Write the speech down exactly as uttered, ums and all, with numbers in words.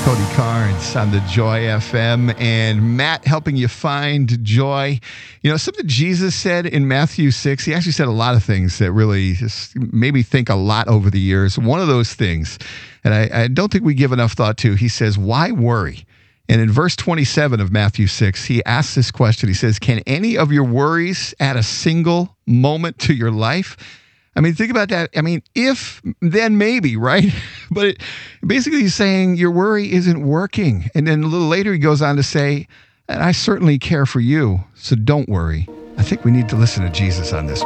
Cody Carnes on the Joy F M, and Matt helping you find joy. You know, something Jesus said in Matthew six, he actually said a lot of things that really just made me think a lot over the years. One of those things, and I, I don't think we give enough thought to, he says, why worry? And in verse twenty-seven of Matthew six, he asks this question. He says, can any of your worries add a single moment to your life? I mean, think about that. I mean, if, then maybe, right? But it, basically he's saying your worry isn't working. And then a little later he goes on to say, and I certainly care for you, so don't worry. I think we need to listen to Jesus on this.